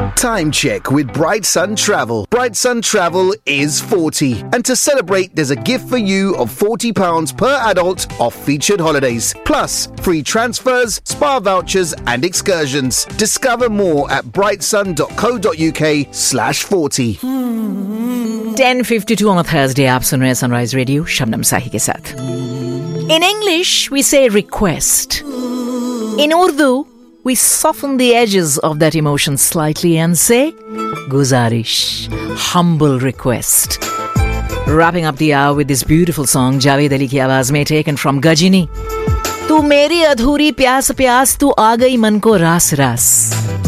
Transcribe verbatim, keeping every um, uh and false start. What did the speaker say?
Time check with Bright Sun Travel. Bright Sun Travel is forty. And to celebrate, there's a gift for you of forty pounds per adult off featured holidays. Plus, free transfers, spa vouchers and excursions. Discover more at brightsun.co.uk slash 40. ten fifty-two on a Thursday, आप सुन रहे हैं Sunrise Radio, Shabnam साही के साथ. In English, we say request. In Urdu, we soften the edges of that emotion slightly and say guzarish, humble request. Wrapping up the hour with this beautiful song, Javed Ali ki आवाज में, taken from Gajini. तू मेरी अधूरी प्यास प्यास, तू आ गई मन को रास रास.